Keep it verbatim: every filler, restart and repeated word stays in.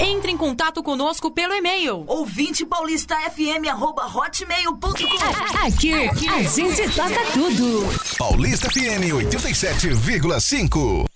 Entre em contato conosco pelo e-mail ouvinte paulista f m arroba hotmail ponto com. Aqui, aqui a gente toca tudo. Paulista F M oitenta e sete vírgula cinco.